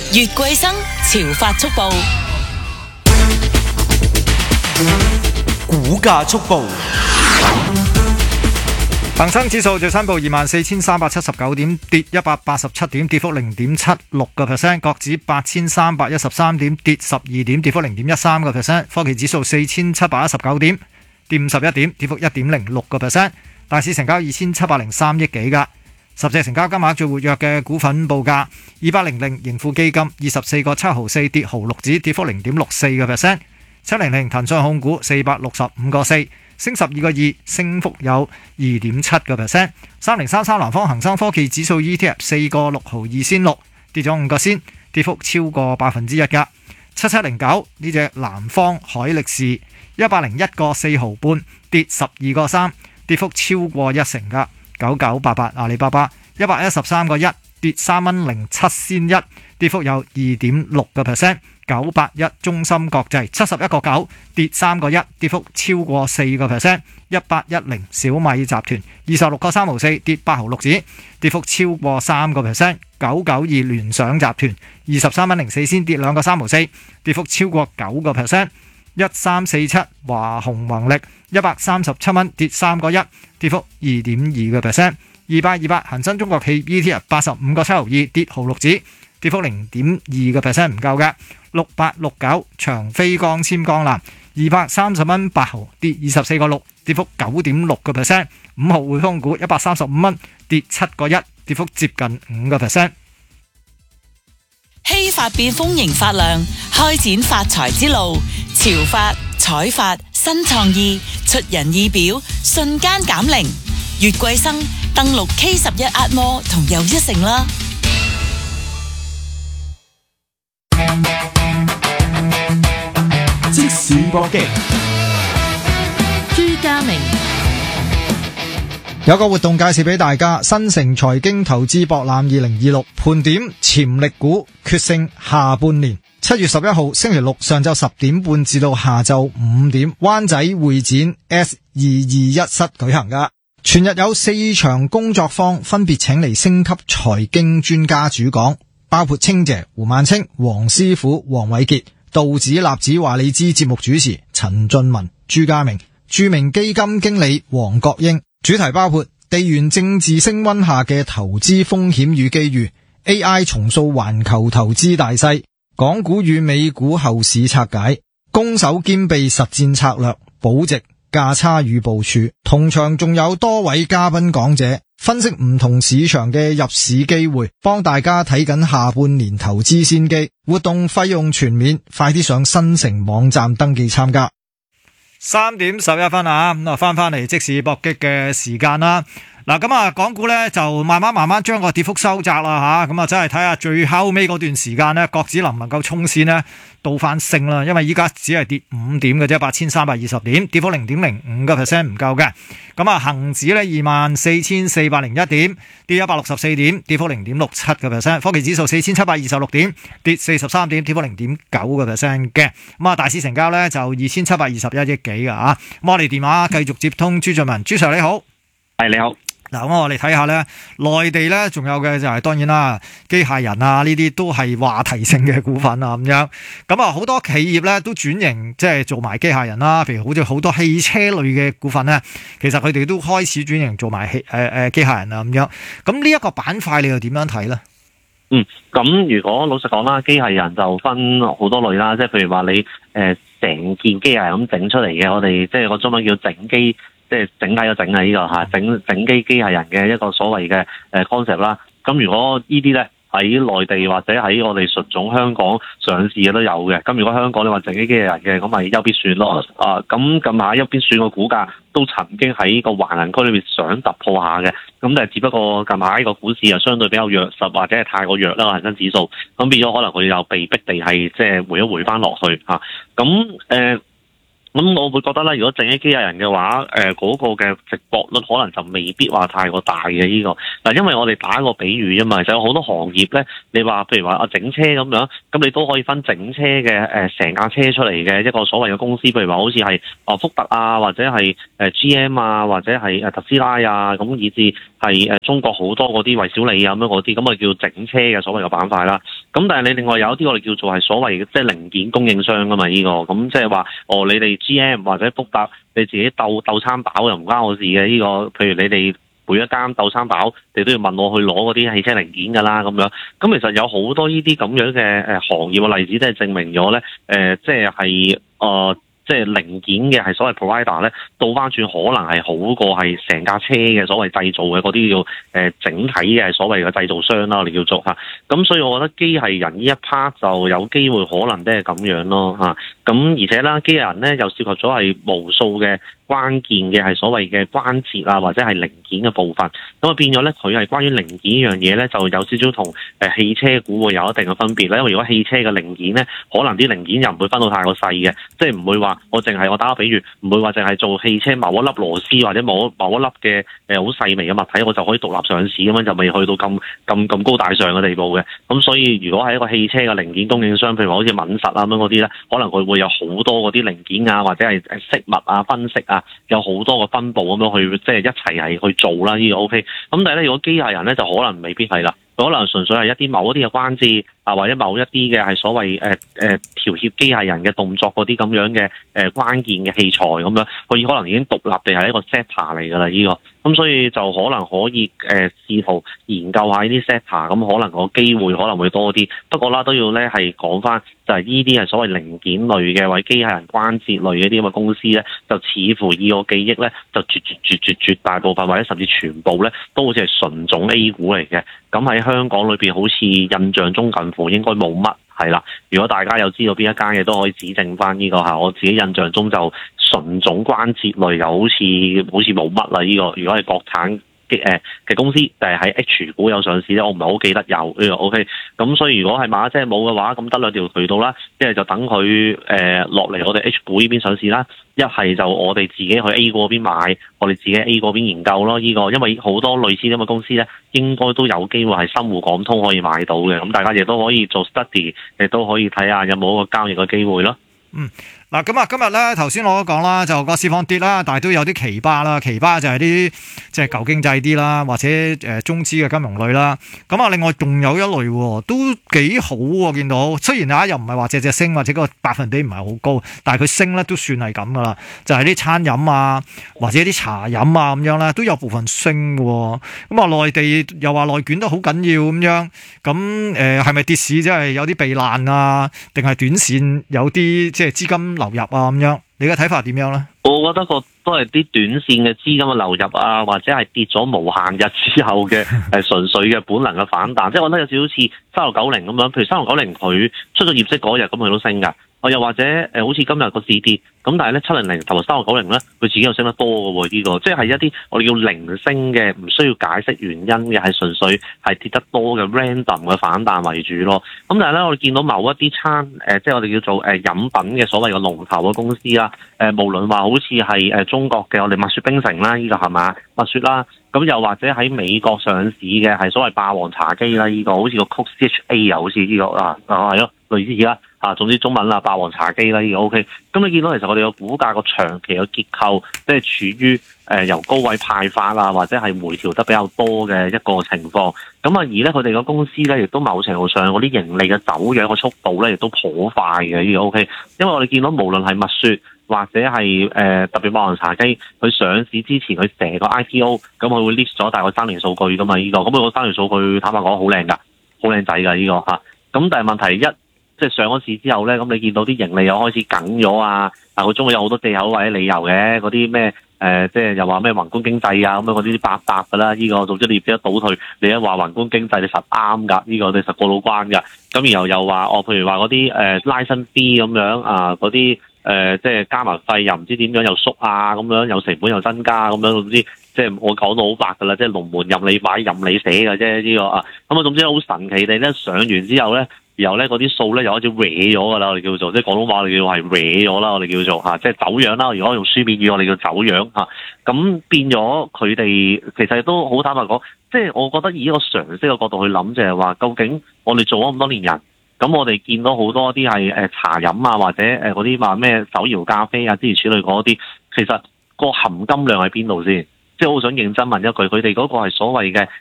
越貴生潮發速報， 股價速報。 恒生指數最新報24,379點，跌187點，跌幅 0.76%。國指8,313點，跌12點，跌幅 0.13%。科技指數4,719點，跌51點，跌幅 1.06%。大市成交2,703億幾㗎。十隻成交金額最活躍嘅股份報價：2800盈富基金24個7毫4，跌毫6子，跌幅 0.64%。700騰訊控股465個4，升12個2，升幅有 2.7%。3033南方恒生科技指數 ETF 4個6毫2仙6，跌咗5個仙，跌幅超過 1% 㗎。7709呢隻南方海力士101個4毫半，跌12個3，跌幅超過1成㗎。9988阿里巴巴113個1，跌3蚊07仙1，跌幅有 2.6%。981中芯國際71個9，跌3個1，跌幅超過4%。1810小米集團26個3毫4，跌8毫6子，跌幅超過3%。992聯想集團23蚊04仙，跌2個3毫4，跌幅超過9%。1347華虹宏力137蚊，跌3個1，跌幅 2.2%。2828恒生中國企 ETF 85個7毫2，跌毫6子，跌幅 0.2% 唔夠嘅。6869長飛光纖光纜230蚊8毫，跌24個6，跌幅 9.6%。5號匯豐股135蚊，跌7個1，跌幅接近 5%。 希發變豐盈發亮，開展發財之路。潮發、彩發、新創意，出人意表，瞬間減齡。越貴生登錄 K11 Atmore同又一城啦。 即時搏擊， 朱家明有個活動介紹俾大家，新城財經投資博覽2026盤點潛力股決勝下半年。7月11號星期六上晝10點半至到下晝5點，灣仔會展 S221 室舉行噶。全日有4場工作坊，分別請嚟星級財經專家主講，包括清姐胡萬清、黃師傅黃偉傑、道指立指話你知節目主持陳俊文、朱家明、著名基金經理黃國英。主題包括地緣政治升溫下嘅投資風險與機遇、AI 重塑環球投資大勢、港股與美股後市拆解、攻守兼備實戰策略、保值價差與部署。同場仲有多位嘉賓講者，分析唔同市場嘅入市機會，幫大家睇緊下半年投資先機。活動費用全免，快啲上新城網站登記參加。3點11分啊，咁啊翻嚟即時搏擊嘅時間啦。嗱，咁啊，港股咧就慢慢將個跌幅收窄啦吓，咁啊真係睇下最後尾嗰段時間咧，國指能唔能夠衝線呢？倒翻升啦，因為依家只係跌5點嘅啫，8320點，跌幅 0.05% 唔夠嘅。咁啊，恒指咧24,401點，跌164點，跌幅 0.67%。科技指數4,726點，跌43點，跌幅 0.9% 嘅。咁啊，大市成交咧就2,721億幾㗎吓。咁我哋電話繼續接通朱俊文，朱 Sir 你好。 係你好。 嗱，咁我哋睇下咧，內地咧仲有嘅就係當然啦，機械人啊呢啲都係話題性嘅股份啊咁樣。咁啊，好多企業咧都轉型，即係做埋機械人啦。譬如好似好多汽車類嘅股份咧，其實佢哋都開始轉型做埋機械人啊咁樣。咁呢一個板塊你又點樣睇咧？ 咁如果老實講啦，機械人就分好多類啦，即係譬如話你成件機械人咁整出嚟嘅，我哋即係個中文叫整機。即係整體嘅整啊，呢個嚇整機機械人嘅一個所謂嘅concept 啦。咁如果呢啲咧喺內地或者喺我哋純種香港上市嘅都有嘅。咁如果香港你話整機機械人嘅，咁咪優必選咯。咁近排優必選個股價都曾經喺個橫行區裏面想突破下嘅。咁但係只不過近排個股市又相對比較弱實，或者係太過弱啦，恒生指數。咁變咗可能佢又被逼地係即係回一回翻落去嚇。咁我會覺得咧，如果整啲機械人嘅話，嗰個嘅值博率可能就未必話太過大嘅呢個。嗱，因為我哋打個比喻啫嘛，就有好多行業咧，你話譬如話整車咁樣，咁你都可以分整車嘅成架車出嚟嘅一個所謂嘅公司，譬如話好似係福特啊，或者係GM 啊，或者係特斯拉啊，咁以至係中國好多嗰啲蔚小理啊咁樣嗰啲，咁啊叫整車嘅所謂嘅板塊啦。 咁但係你另外有一啲我哋叫做係所謂嘅即係零件供應商㗎嘛，呢個咁即係話你哋 GM 或者福特你自己鬥餐飽又唔關我事嘅呢個，譬如你哋每一間鬥餐飽，你都要問我去攞嗰啲汽車零件㗎啦咁樣。咁其實有好多呢啲咁樣嘅行業嘅例子，都係證明咗咧即係零件嘅係所謂 provider 咧，倒翻轉可能係好過係成架車嘅所謂製造嘅嗰啲叫整體嘅所謂嘅製造商啦，我哋叫做嚇。咁所以我覺得機械人呢一 part 就有機會可能都係咁樣咯嚇。咁而且啦，機械人咧又涉及咗係無數嘅關鍵嘅係所謂嘅關節啊，或者係零件嘅部分。咁啊變咗咧，佢係關於零件呢樣嘢咧，就有少少同汽車股會有一定嘅分別啦。因為如果汽車嘅零件咧，可能啲零件又唔會分到太過細嘅，即係唔會話我打個比喻，唔會話淨係做汽車某一粒螺絲或者某一粒嘅好細微嘅物體，我就可以獨立上市咁樣，就未去到咁高大上嘅地步嘅。咁所以如果係一個汽車嘅零件供應商，譬如話好似敏實啊咁樣嗰啲咧，可能佢會有好多嗰啲零件啊，或者係飾物啊、分析啊，有好多個分佈咁樣去即係一齊係去做啦。呢個 OK。咁但係咧，如果機械人咧就可能未必係啦。可能純粹係一啲某一啲嘅關節啊，或者某一啲嘅係所謂調協機械人嘅動作嗰啲咁樣嘅關鍵嘅器材咁樣，佢可能已經獨立地係一個 sector 嚟㗎啦，呢個。咁所以就可能可以試圖研究下呢啲 sector，咁可能個機會可能會多啲。不過啦，都要咧係講翻，就係呢啲係所謂零件類嘅或者機械人關節類嘅啲咁嘅公司咧，就似乎以我記憶咧，就絕大部分或者甚至全部咧，都好似係純種 A 股嚟嘅。咁喺香港裏邊好似印象中近乎應該冇乜係啦。如果大家有知道邊一間嘅，都可以指正翻呢個嚇。我自己印象中就純種關節類又好似冇乜啦。呢個如果係國產嘅公司，但係喺 H 股有上市咧，我唔係好記得有呢個 OK。咁所以如果係馬即係冇嘅話，咁得兩條渠道啦，一係就等佢落嚟我哋 H 股呢邊上市啦，一係就我哋自己去 A 股嗰邊買，我哋自己 A 股嗰邊研究咯。呢個因為好多類似咁嘅公司咧，應該都有機會係深滬港通可以買到嘅。咁大家亦都可以做 study，亦都可以睇下有冇一個交易嘅機會咯。 嗱，咁啊，今日咧頭先我都講啦，就個市況跌啦，但係都有啲奇葩啦。奇葩就係啲即係舊經濟啲啦，或者中資嘅金融類啦。咁啊，另外仲有一類都幾好喎，見到雖然又唔係話隻升或者個百分比唔係好高，但係佢升咧都算係咁噶啦。就係啲餐飲啊，或者啲茶飲啊咁樣咧，都有部分升喎。咁啊，內地又話內卷都好緊要咁樣。咁係咪跌市即係有啲避難啊？定係短線有啲即係資金流入啊咁樣，你嘅睇法點樣咧？ 我覺得都係啲短線嘅資金嘅流入啊，或者係跌咗無限日之後嘅純粹嘅本能嘅反彈，即係我覺得有少少似3690咁樣。譬如3690佢出咗業績嗰日，咁佢都升㗎。又或者好似今日個市跌，咁但係咧700同埋3690咧，佢自己又升得多嘅喎。呢個即係一啲我哋叫零升嘅，唔需要解釋原因嘅，係純粹係跌得多嘅 random 嘅反彈為主咯。咁但係咧，我哋見到某一啲即係我哋叫做飲品嘅所謂嘅龍頭嘅公司啦，無論話好似係中國嘅我哋蜜雪冰城啦，呢個係嘛蜜雪啦，咁又或者喺美國上市嘅係所謂霸王茶姬啦，呢個好似個 Coke CHA 又好似呢個係咯，類似啦。總之中文啦，霸王茶姬啦，呢個 OK。咁你見到其實我哋個股價個長期嘅結構，即係處於由高位派發啊，或者係回調得比較多嘅一個情況。咁啊，而咧佢哋個公司咧，亦都某程度上嗰啲盈利嘅走樣嘅速度咧，亦都頗快嘅呢個 OK。因為我哋見到無論係蜜雪或者係特別霸王茶姬，佢上市之前佢成個 IPO，咁佢會 list 咗大概3年數據噶嘛呢個。咁佢個3年數據坦白講好靚㗎，好靚仔㗎呢個嚇。咁但係問題即係上咗市之後咧，咁你見到啲盈利又開始緊咗啊！佢中會有好多藉口或者理由嘅，嗰啲咩即係又話咩宏觀經濟啊咁樣嗰啲八㗎啦，呢個總之你業績一倒退，你一話宏觀經濟你實啱㗎，呢個你實過到關㗎。咁然後又話譬如話嗰啲拉新 fee 咁樣啊，嗰啲即係加盟費又唔知點樣又縮啊，咁樣又成本又增加咁樣，總之即係我講到好白㗎啦，即係龍門任你擺任你寫㗎啫呢個啊。咁啊總之好神奇地咧，上完之後咧。然後咧嗰啲數咧又開始歪咗㗎啦，我哋叫做即係廣東話我哋叫做係歪咗啦，我哋叫做即係走樣啦。如果用書面語，我哋叫走樣嚇。咁變咗佢哋其實都好坦白講，即係我覺得以一個常識嘅角度去諗，就係話究竟我哋做咗咁多年人，咁我哋見到好多啲係茶飲啊，或者嗰啲話咩手搖咖啡啊，諸如此類嗰啲，其實個含金量喺邊度先？即係好想認真問一句，佢哋嗰個係所謂嘅